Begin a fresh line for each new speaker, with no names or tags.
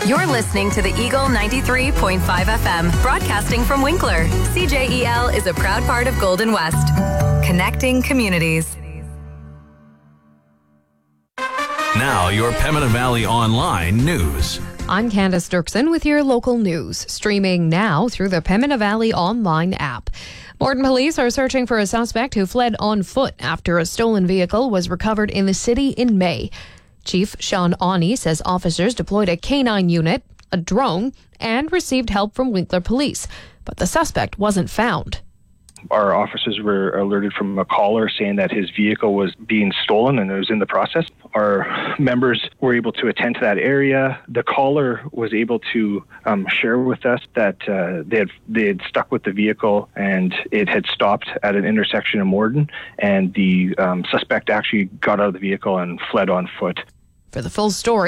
You're listening to the Eagle 93.5 FM, broadcasting from Winkler. CJEL is a proud part of Golden West, connecting communities.
Now, your Pembina Valley Online news.
I'm Candace Dirksen with your local news, streaming now through the Pembina Valley Online app. Morton police are searching for a suspect who fled on foot after a stolen vehicle was recovered in the city in May. Chief Sean Awney says officers deployed a canine unit, a drone, and received help from Winkler Police, but the suspect wasn't found.
Our officers were alerted from a caller saying that his vehicle was being stolen and it was in the process. Our members were able to attend to that area. The caller was able to share with us that they had stuck with the vehicle and it had stopped at an intersection in Morton, and the suspect actually got out of the vehicle and fled on foot.
For the full story,